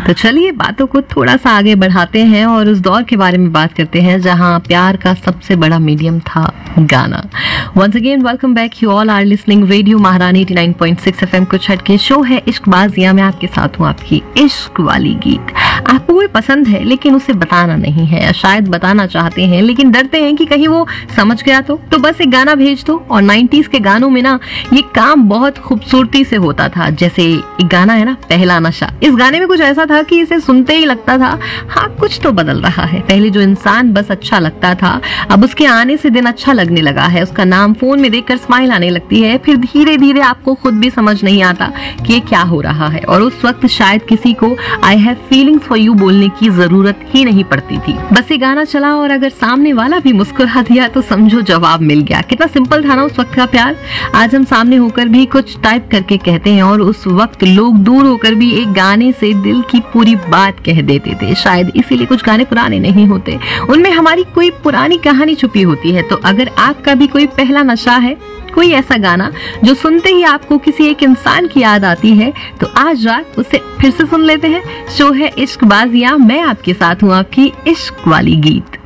तो चलिए बातों को थोड़ा सा आगे बढ़ाते हैं और उस दौर के बारे में बात करते हैं जहां प्यार का सबसे बड़ा मीडियम था गाना। Once again welcome back, you all are listening radio महारानी 89.6 FM। कुछ हटके शो है इश्क बाजियां, मैं आपके साथ हूँ, आपकी इश्क वाली गीत। आपको कोई पसंद है लेकिन उसे बताना नहीं है, शायद बताना चाहते हैं लेकिन डरते हैं कि कहीं वो समझ गया तो बस एक गाना भेज दो। और 90s के गानों में ना ये काम बहुत खूबसूरती से होता था। जैसे एक गाना है ना, पहला नशा। इस गाने में कुछ ऐसा था कि इसे सुनते ही लगता था हाँ कुछ तो बदल रहा है। पहले जो इंसान बस अच्छा लगता था, अब उसके आने से दिन अच्छा लगने लगा है। उसका नाम फोन में देखकर स्माइल आने लगती है। फिर धीरे धीरे आपको खुद भी समझ नहीं आता कि ये क्या हो रहा है। और उस वक्त शायद किसी को I have feelings for you बोलने की जरूरत ही नहीं पड़ती थी। बस ये गाना चला और अगर सामने वाला भी मुस्कुरा दिया तो समझो जवाब मिल गया। कितना सिंपल था ना उस वक्त का प्यार। आज हम सामने होकर भी कुछ टाइप करके कहते हैं और उस वक्त लोग दूर होकर भी एक गाने से दिल की पूरी बात कह देते थे। शायद इसीलिए कुछ गाने पुराने नहीं होते, उनमें हमारी कोई पुरानी कहानी छुपी होती है। तो अगर आपका भी कोई पहला नशा है, कोई ऐसा गाना जो सुनते ही आपको किसी एक इंसान की याद आती है, तो आज रात उसे फिर से सुन लेते हैं। शो है इश्क बाजियां, मैं आपके साथ हूँ, आपकी इश्क वाली गीत।